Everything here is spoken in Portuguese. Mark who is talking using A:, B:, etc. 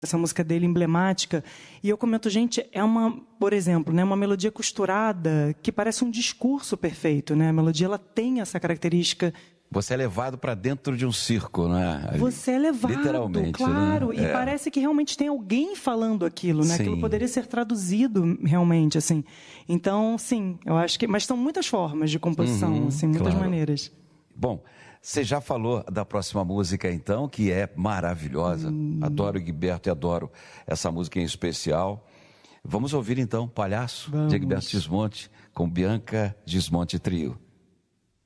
A: essa música dele emblemática, e eu comento, gente, é uma, por exemplo, né, uma melodia costurada que parece um discurso perfeito, né? A melodia, ela tem essa característica.
B: Você é levado para dentro de um circo, né?
A: Você é levado,
B: literalmente,
A: claro,
B: né?
A: e parece que realmente tem alguém falando aquilo, né?
B: Sim.
A: Aquilo poderia ser traduzido realmente, assim. Então, sim, eu acho que... Mas são muitas formas de composição, assim, muitas maneiras.
B: Bom, você já falou da próxima música, então, que é maravilhosa. Adoro o Egberto e adoro essa música em especial. Vamos ouvir, então, Palhaço, de Egberto Gismonti, com Bianca Gismonti Trio.